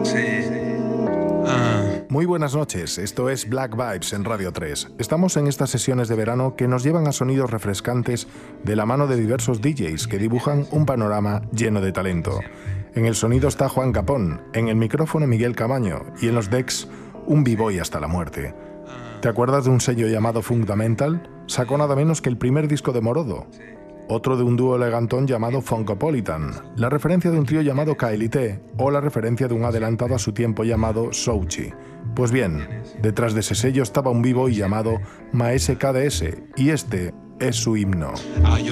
Muy buenas noches, esto es Black Vibes en Radio 3. Estamos en estas sesiones de verano que nos llevan a sonidos refrescantes de la mano de diversos DJs que dibujan un panorama lleno de talento. En el sonido está Juan Capón, en el micrófono Miguel Camaño y en los decks un b-boy hasta la muerte. ¿Te acuerdas de un sello llamado Fundamental? Sacó nada menos que el primer disco de Morodo. Otro de un dúo elegantón llamado Funkopolitan, la referencia de un trío llamado KLT o la referencia de un adelantado a su tiempo llamado Souchi. Pues bien, detrás de ese sello estaba un b-boy llamado Maese KDS y este es su himno.